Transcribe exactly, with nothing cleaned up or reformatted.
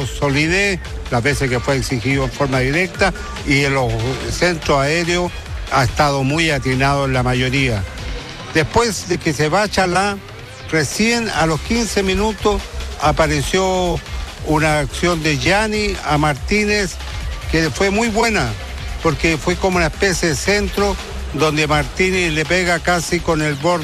dado solidez las veces que fue exigido en forma directa, y en los centros aéreos ha estado muy atinado en la mayoría. Después de que se va Chalá, recién a los quince minutos apareció una acción de Gianni a Martínez que fue muy buena, porque fue como una especie de centro donde Martínez le pega casi con el borde